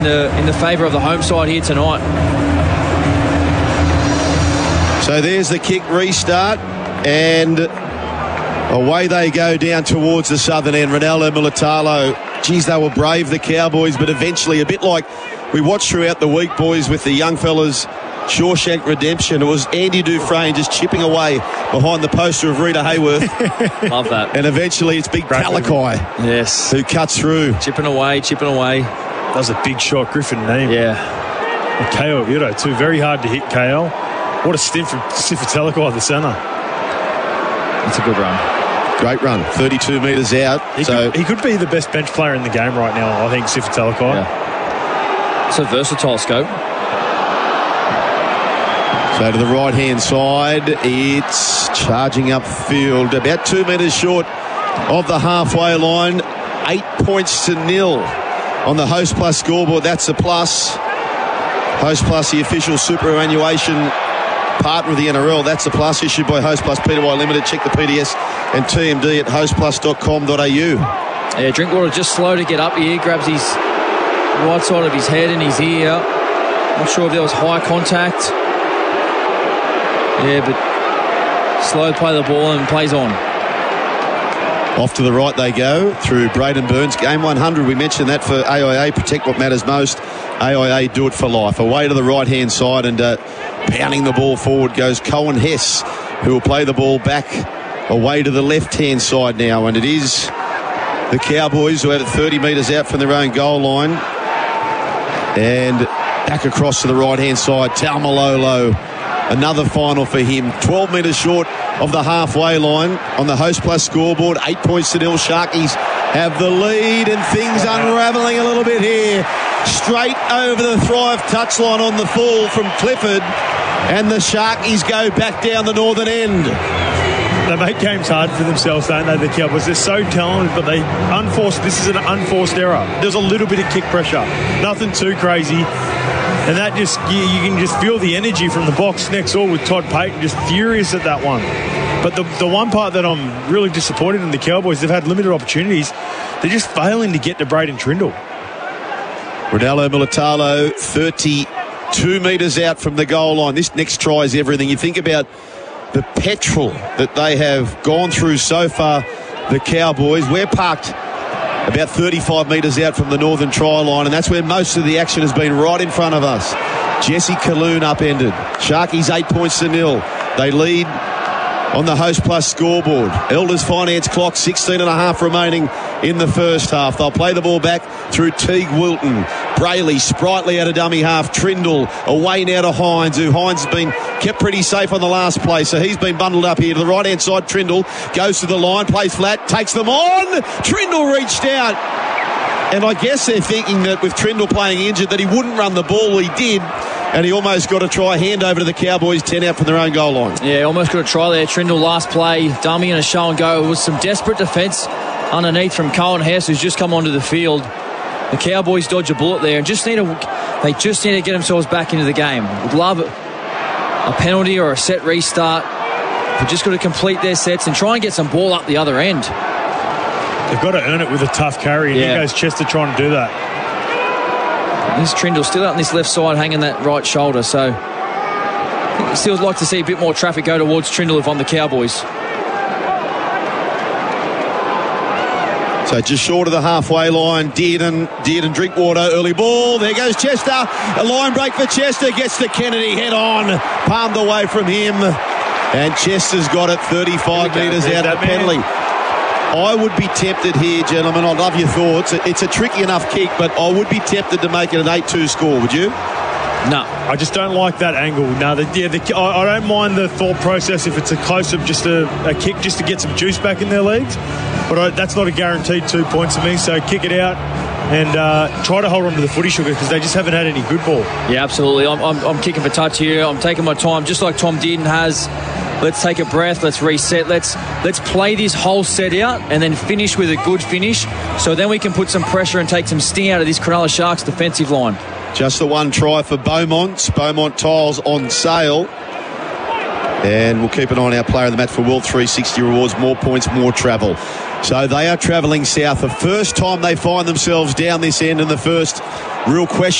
in the favour of the home side here tonight. So there's the kick restart, and away they go down towards the southern end. Ronaldo Mulitalo, geez, they were brave, the Cowboys, but eventually, a bit like we watched throughout the week, boys, with the young fellas, Shawshank Redemption. It was Andy Dufresne just chipping away behind the poster of Rita Hayworth. Love that. And eventually it's Big Talakai, yes, who cuts through. Chipping away. That was a big shot, Griffin name. Yeah. And KL Vito, too. Very hard to hit KL. What a stint from Sifitalakai at the centre. It's a good run. Great run. 32 metres out. He could be the best bench player in the game right now, I think, Sifitalakai. Yeah. It's a versatile scope. So to the right-hand side, it's charging upfield. About 2 metres short of the halfway line. 8 points to 0. On the Host Plus scoreboard, that's a plus. Host Plus, the official superannuation partner of the NRL. That's a plus, issued by Host Plus Pty Limited. Check the PDS and TMD at hostplus.com.au. Yeah, Drinkwater just slow to get up here. Grabs his right side of his head and his ear. Not sure if there was high contact. Yeah, but slow to play the ball and plays on. Off to the right they go through Braden Burns. Game 100, we mentioned that for AIA. Protect what matters most. AIA, do it for life. Away to the right-hand side and pounding the ball forward goes Cohen Hess, who will play the ball back away to the left-hand side now. And it is the Cowboys who have it 30 metres out from their own goal line. And back across to the right-hand side, Taumalolo. Another final for him. 12 metres short of the halfway line on the Host Plus scoreboard. 8 points to 0. Sharkies have the lead and things unravelling a little bit here. Straight over the Thrive touchline on the full from Clifford. And the Sharkies go back down the northern end. They make games hard for themselves, don't they, the Cowboys? They're so talented, but this is an unforced error. There's a little bit of kick pressure. Nothing too crazy. And that just, you can just feel the energy from the box next door with Todd Payton, just furious at that one. But the one part that I'm really disappointed in the Cowboys, they've had limited opportunities. They're just failing to get to Braden Trindle. Ronaldo Mulitalo, 32 metres out from the goal line. This next try is everything. You think about the petrol that they have gone through so far, the Cowboys. We're parked about 35 metres out from the northern try line, and that's where most of the action has been, right in front of us. Jesse Colloon upended. Sharkies 8 points to 0. They lead on the Host Plus scoreboard. Elders Finance clock, 16.5 remaining in the first half. They'll play the ball back through Teague Wilton. Brayley, sprightly out of dummy half. Trindle away now to Hines, who Hines has been kept pretty safe on the last play, so he's been bundled up here to the right-hand side. Trindle goes to the line, plays flat, takes them on. Trindle reached out. And I guess they're thinking that with Trindle playing injured that he wouldn't run the ball. He did. And he almost got a try, hand over to the Cowboys, 10 out from their own goal line. Yeah, almost got a try there. Trindle last play, dummy and a show and go. It was some desperate defence underneath from Cohen Hess, who's just come onto the field. The Cowboys dodge a bullet there and they just need to get themselves back into the game. Would love a penalty or a set restart. They've just got to complete their sets and try and get some ball up the other end. They've got to earn it with a tough carry, and here goes Chester trying to do that. This Trindle still out on this left side, hanging that right shoulder, so I think still like to see a bit more traffic go towards Trindle if I'm the Cowboys. So just short of the halfway line, Dearden Drinkwater, early ball. There goes Chester. A line break for Chester. Gets to Kennedy, head on. Palmed away from him. And Chester's got it 35 metres out of the penalty. I would be tempted here, gentlemen. I love your thoughts. It's a tricky enough kick, but I would be tempted to make it an 8-2 score. Would you? No. I just don't like that angle. No, I don't mind the thought process if it's a close-up, just a kick just to get some juice back in their legs. But that's not a guaranteed 2 points to me, so kick it out and try to hold on to the footy sugar because they just haven't had any good ball. Yeah, absolutely. I'm kicking for touch here. I'm taking my time, just like Tom Dearden has. Let's take a breath. Let's reset. Let's play this whole set out and then finish with a good finish. So then we can put some pressure and take some sting out of this Cronulla Sharks defensive line. Just the one try for Beaumont. Beaumont tiles on sale. And we'll keep an eye on our player of the match for World 360 rewards. More points, more travel. So they are travelling south. The first time they find themselves down this end in the first real question